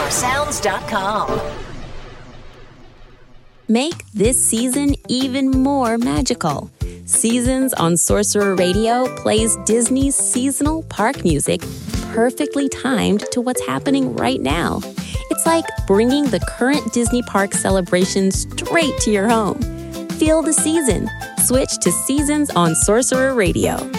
sorcerersounds.com. Make this season even more magical. Seasons on Sorcerer Radio plays Disney's seasonal park music perfectly timed to what's happening right now. It's like bringing the current Disney park celebration straight to your home. Feel the season. Switch to Seasons on Sorcerer Radio.